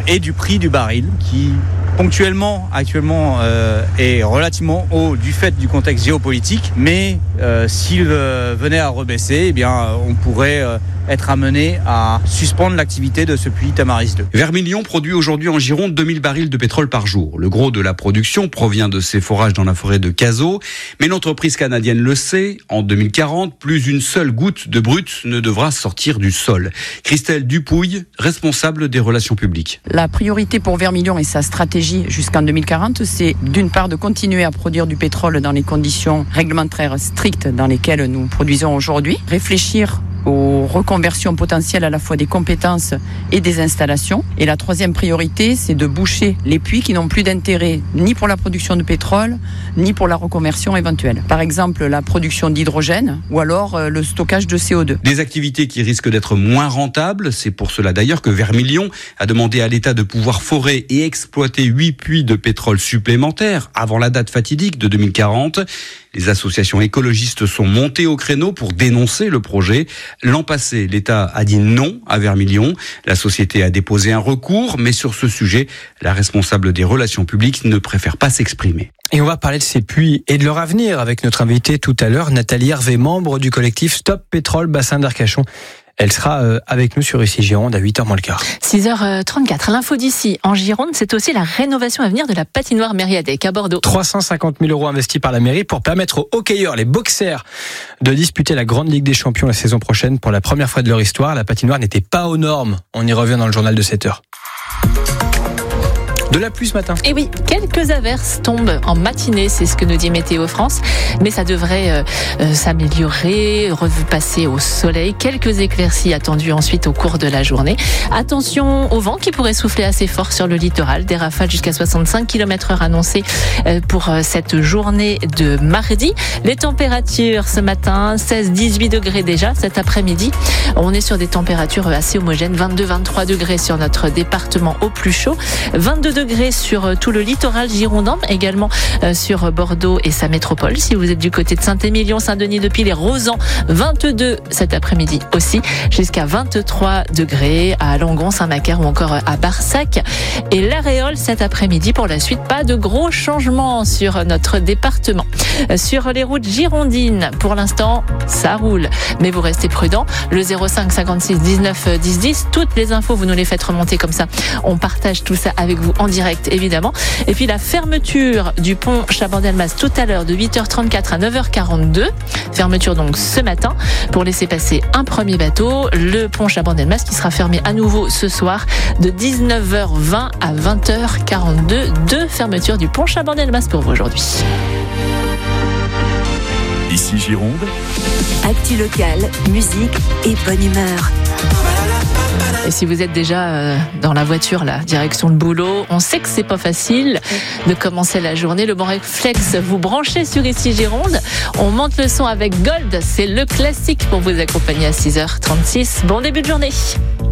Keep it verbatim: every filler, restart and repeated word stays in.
et du prix du baril qui ponctuellement, actuellement, euh, est relativement haut du fait du contexte géopolitique, mais euh, s'il euh, venait à rebaisser, eh bien, on pourrait euh, être amené à suspendre l'activité de ce puits Tamaris deux. Vermilion produit aujourd'hui en Gironde deux mille barils de pétrole par jour. Le gros de la production provient de ses forages dans la forêt de Cazaux, mais l'entreprise canadienne le sait, en deux mille quarante, plus une seule goutte de brut ne devra sortir du sol. Christelle Dupouille, responsable des relations publiques. La priorité pour Vermilion et sa stratégie jusqu'en deux mille quarante, c'est d'une part de continuer à produire du pétrole dans les conditions réglementaires strictes dans lesquelles nous produisons aujourd'hui, réfléchir aux reconversions potentielles à la fois des compétences et des installations. Et la troisième priorité, c'est de boucher les puits qui n'ont plus d'intérêt ni pour la production de pétrole, ni pour la reconversion éventuelle. Par exemple, la production d'hydrogène ou alors euh, le stockage de C O deux. Des activités qui risquent d'être moins rentables. C'est pour cela d'ailleurs que Vermilion a demandé à l'État de pouvoir forer et exploiter huit puits de pétrole supplémentaires avant la date fatidique de deux mille quarante. Les associations écologistes sont montées au créneau pour dénoncer le projet. L'an passé, l'État a dit non à Vermilion. La société a déposé un recours, mais sur ce sujet, la responsable des relations publiques ne préfère pas s'exprimer. Et on va parler de ces puits et de leur avenir avec notre invitée tout à l'heure, Nathalie Hervé, membre du collectif Stop Pétrole Bassin d'Arcachon. Elle sera avec nous sur Ici Gironde à huit heures moins le quart. six heures trente-quatre. L'info d'ici en Gironde, c'est aussi la rénovation à venir de la patinoire Mériadec à Bordeaux. trois cent cinquante mille euros investis par la mairie pour permettre aux hockeyeurs, les boxers, de disputer la Grande Ligue des Champions la saison prochaine. Pour la première fois de leur histoire, la patinoire n'était pas aux normes. On y revient dans le journal de sept heures. De la pluie ce matin. Et oui, quelques averses tombent en matinée, c'est ce que nous dit Météo France, mais ça devrait euh, euh, s'améliorer, repasser au soleil. Quelques éclaircies attendues ensuite au cours de la journée. Attention au vent qui pourrait souffler assez fort sur le littoral, des rafales jusqu'à soixante-cinq kilomètres heure annoncées euh, pour euh, cette journée de mardi. Les températures ce matin, seize à dix-huit degrés déjà cet après-midi. On est sur des températures assez homogènes, vingt-deux à vingt-trois degrés sur notre département au plus chaud, vingt-deux degrés sur tout le littoral girondin, également sur Bordeaux et sa métropole. Si vous êtes du côté de Saint-Émilion, Saint-Denis-de-Pile et Rozan, vingt-deux cet après-midi aussi, jusqu'à vingt-trois degrés à Langon, Saint-Macaire ou encore à Barsac. Et la Réole cet après-midi, pour la suite, pas de gros changements sur notre département. Sur les routes girondines, pour l'instant, ça roule, mais vous restez prudents. Le zéro cinq cinquante-six dix-neuf dix dix, toutes les infos, vous nous les faites remonter comme ça. On partage tout ça avec vous en direct, évidemment. Et puis la fermeture du pont Chabandelmas tout à l'heure de huit heures trente-quatre à neuf heures quarante-deux. Fermeture donc ce matin pour laisser passer un premier bateau. Le pont Chabandelmas qui sera fermé à nouveau ce soir de dix-neuf heures vingt à vingt heures quarante-deux. Deux fermetures du pont Chabandelmas pour vous aujourd'hui. Ici Gironde. Actu locale, musique et bonne humeur. Et si vous êtes déjà dans la voiture, là, direction le boulot, on sait que c'est pas facile de commencer la journée. Le bon réflexe, vous branchez sur Ici Gironde. On monte le son avec Gold. C'est le classique pour vous accompagner à six heures trente-six. Bon début de journée.